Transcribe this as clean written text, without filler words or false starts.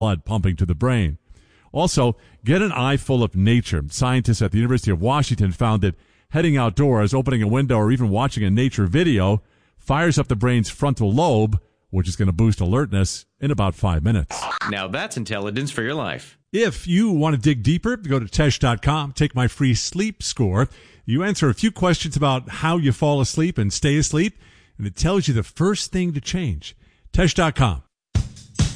blood pumping to the brain. Also, get an eye full of nature. Scientists at the University of Washington found that heading outdoors, opening a window, or even watching a nature video fires up the brain's frontal lobe, which is going to boost alertness in about 5 minutes. Now that's intelligence for your life. If you want to dig deeper, go to Tesh.com, take my free sleep score. You answer a few questions about how you fall asleep and stay asleep, and it tells you the first thing to change. Tesh.com.